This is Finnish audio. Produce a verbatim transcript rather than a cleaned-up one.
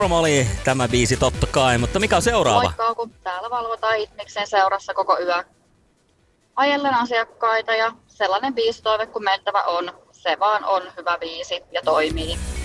Oli tämä biisi totta kai, mutta mikä on seuraava? Moikka, kun täällä valvotaan Itniksen seurassa koko yö. Ajellen asiakkaita ja sellainen biisitoive kun mentävä on, se vaan on hyvä biisi ja toimii.